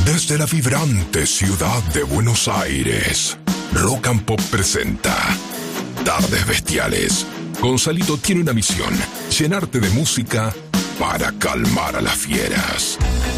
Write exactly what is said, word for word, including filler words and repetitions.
Desde la vibrante ciudad de Buenos Aires, Rock and Pop presenta Tardes Bestiales. Gonzalito tiene una misión: llenarte de música para calmar a las fieras.